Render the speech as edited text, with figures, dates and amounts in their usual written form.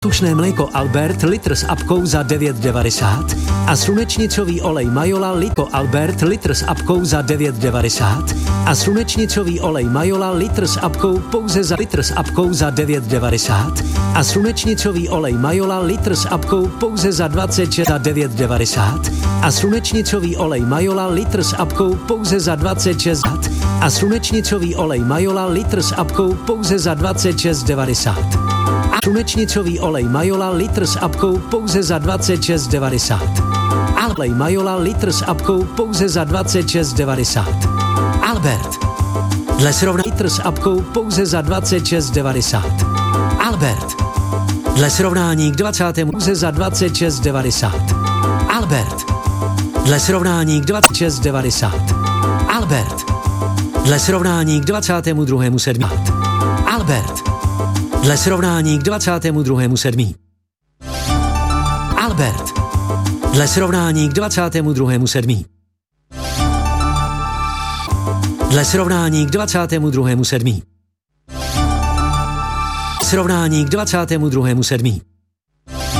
Tučné mléko Albert litr s apkou za 9,90 a slunečnicový olej Majola litr Albert litr s apkou za 9,90 a slunečnicový olej Majola litr s apkou pouze za litr s apkou za 9,90 a slunečnicový olej Majola litr s apkou pouze za 26 za 9,90 a slunečnicový olej Majola litr s apkou pouze za 26 a slunečnicový olej Majola litr s apkou pouze za 26,90. Slunečnicový olej Majola litr s apkou pouze za 26,90. Olej Majola litr s apkou pouze za 26,90. Albert. Dle srovnání litr s apkou pouze za 26,90. Albert. Dle srovnání k 20. pouze za 26,90. Albert. Dle srovnání k 26,90. Albert. Dle srovnání k 22.7. Albert. Dle srovnání k 22.7. Albert. Dle srovnání k 22.7. Dle srovnání k 22.7. Srovnání k 22.7.